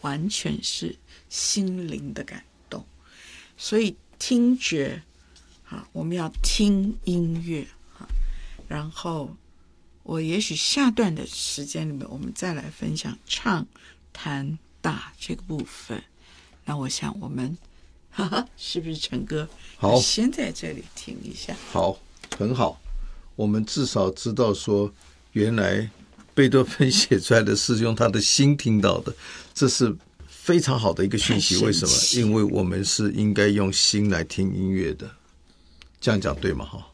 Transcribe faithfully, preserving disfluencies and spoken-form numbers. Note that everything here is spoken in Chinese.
完全是心灵的感动。所以听觉啊，我们要听音乐啊，然后我也许下段的时间里面，我们再来分享唱弹打这个部分。那我想我们哈哈，是不是陈哥？ 好， 先在这里听一下。 好，很好。我们至少知道说，原来贝多芬写出来的是用他的心听到的，这是非常好的一个讯息。为什么？因为我们是应该用心来听音乐的。这样讲对吗？哈。